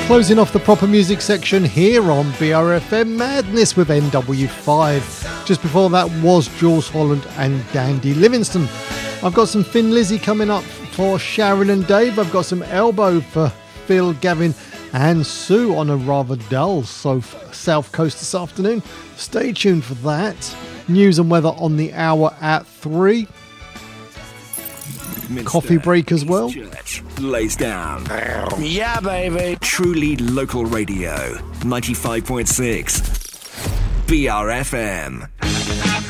Closing off the proper music section here on BRFM Madness with NW5. Just before that was Jules Holland and Dandy Livingstone. I've got some Thin Lizzy coming up for Sharon and Dave. I've got some Elbow for Phil, Gavin and Sue on a rather dull South Coast this afternoon. Stay tuned for that. News and weather on the hour at 3. Coffee break as well. Church lays down. Yeah, baby. Truly local radio. 95.6 BRFM.